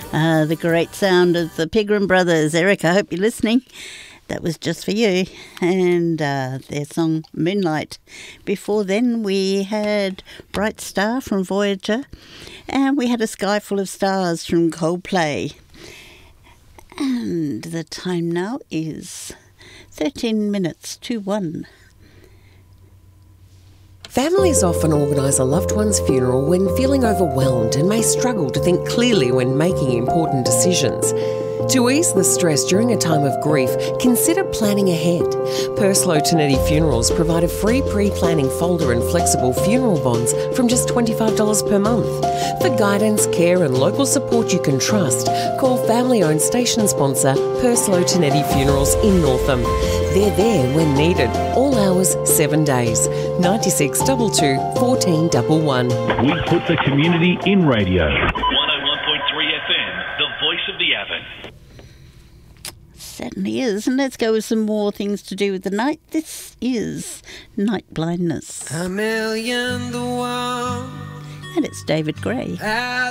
The great sound of the Pegram Brothers. Eric, I hope you're listening. That was just for you. And their song Moonlight. Before then we had Bright Star from Voyager. And we had A Sky Full of Stars from Coldplay. And the time now is 13 minutes to 1. Families often organise a loved one's funeral when feeling overwhelmed and may struggle to think clearly when making important decisions. To ease the stress during a time of grief, consider planning ahead. Perslow Tonetti Funerals provide a free pre-planning folder and flexible funeral bonds from just $25 per month. For guidance, care and local support you can trust, call family-owned station sponsor Perslow Tonetti Funerals in Northam. They're there when needed, all hours, 7 days. 96 22 14 11. We put the community in radio. 101.3 FM, the voice of the Avon. Certainly is. And let's go with some more things to do with the night. This is Night Blindness. A million to one. And it's David Gray.